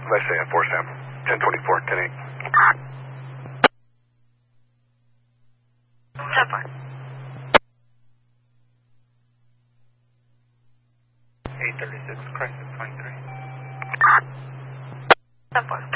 Let's say at 4 Sam. 1024, 10-8. 10-4. 836, Crescent 23. 10-4.